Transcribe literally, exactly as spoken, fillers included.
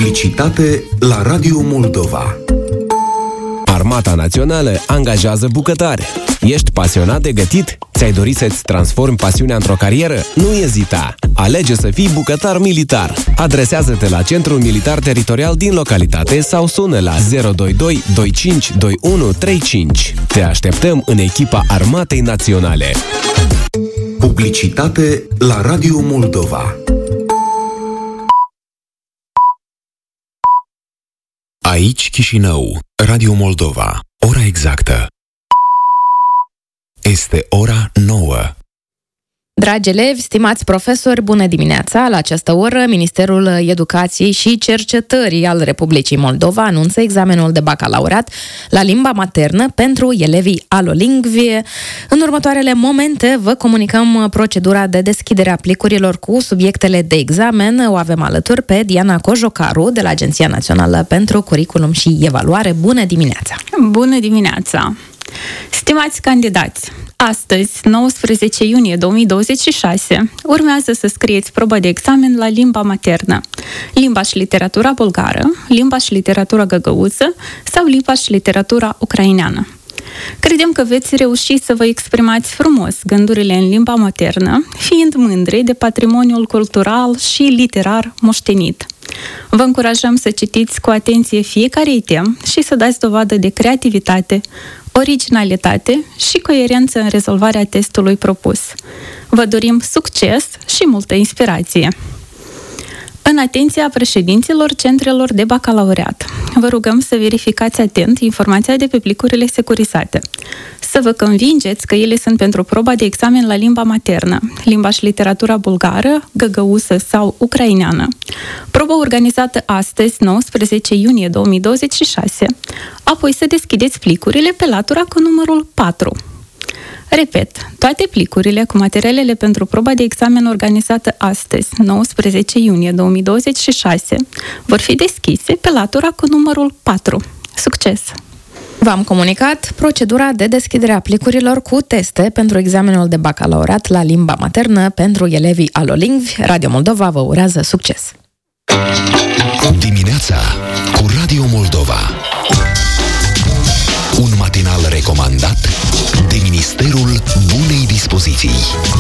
Publicitate la Radio Moldova. Armata Națională angajează bucătari. Ești pasionat de gătit? Ți-ai dorit să-ți transformi pasiunea într-o carieră? Nu ezita! Alege să fii bucătar militar. Adresează-te la Centrul Militar Teritorial din localitate sau sună la zero doi doi doi cinci doi unu trei cinci. Te așteptăm în echipa Armatei Naționale. Publicitate la Radio Moldova. Aici Chișinău, Radio Moldova. Ora exactă este ora nouă. Dragi elevi, stimați profesori, bună dimineața! La această oră, Ministerul Educației și Cercetării al Republicii Moldova anunță examenul de bacalaureat la limba maternă pentru elevii alolingvi. În următoarele momente vă comunicăm procedura de deschidere a plicurilor cu subiectele de examen. O avem alături pe Diana Cojocaru de la Agenția Națională pentru Curriculum și Evaluare. Bună dimineața! Bună dimineața! Stimați candidați, astăzi, nouăsprezece iunie două mii douăzeci și șase, urmează să scrieți proba de examen la limba maternă, limba și literatura bulgară, limba și literatura găgăuță sau limba și literatura ucraineană. Credem că veți reuși să vă exprimați frumos gândurile în limba maternă, fiind mândri de patrimoniul cultural și literar moștenit. Vă încurajăm să citiți cu atenție fiecare item și să dați dovadă de creativitate, originalitate și coerență în rezolvarea testului propus. Vă dorim succes și multă inspirație! În atenția președinților centrelor de bacalaureat, vă rugăm să verificați atent informația de pe plicurile securizate. Să vă convingeți că ele sunt pentru proba de examen la limba maternă, limba și literatura bulgară, găgăusă sau ucraineană. Proba organizată astăzi, nouăsprezece iunie două mii douăzeci și șase, apoi să deschideți plicurile pe latura cu numărul patru. Repet, toate plicurile cu materialele pentru proba de examen organizată astăzi, nouăsprezece iunie două mii douăzeci și șase, vor fi deschise pe latura cu numărul patru. Succes! V-am comunicat procedura de deschidere a plicurilor cu teste pentru examenul de bacalaureat la limba maternă pentru elevii alolingvi. Radio Moldova vă urează succes! Dimineața